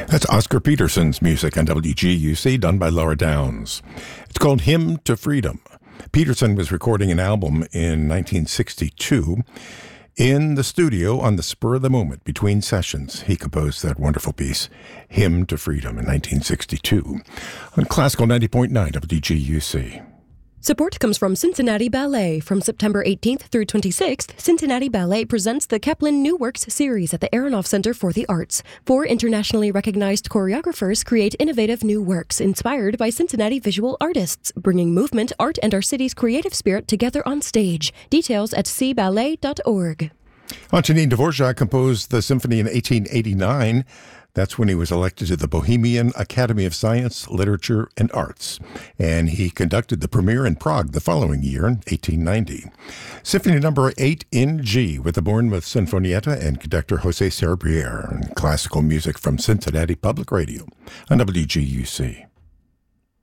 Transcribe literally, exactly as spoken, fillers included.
That's Oscar Peterson's music on W G U C, done by Laura Downs. It's called Hymn to Freedom. Peterson was recording an album in nineteen sixty-two. In the studio, on the spur of the moment, between sessions, he composed that wonderful piece, Hymn to Freedom, in nineteen sixty-two, on Classical ninety point nine W G U C. Support comes from Cincinnati Ballet. From September eighteenth through twenty-sixth, Cincinnati Ballet presents the Kaplan New Works series at the Aronoff Center for the Arts. Four internationally recognized choreographers create innovative new works inspired by Cincinnati visual artists, bringing movement, art, and our city's creative spirit together on stage. Details at c ballet dot org. Antonin Dvorak composed the symphony in eighteen eighty-nine. That's when he was elected to the Bohemian Academy of Science, Literature, and Arts. And he conducted the premiere in Prague the following year, in eighteen ninety. Symphony number eight in G with the Bournemouth Sinfonietta and conductor Jose Serbriere. And classical music from Cincinnati Public Radio on W G U C.